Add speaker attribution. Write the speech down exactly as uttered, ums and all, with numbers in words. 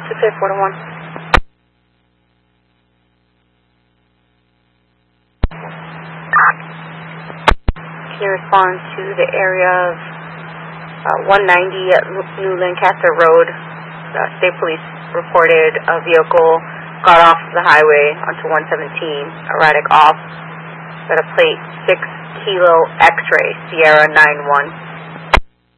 Speaker 1: six eight four one. Can you respond to the area of uh, one ninety at New Lancaster Road? Uh, State Police reported a vehicle got off the highway onto one seventeen, erratic off, got a plate six kilo X-ray, Sierra nine one.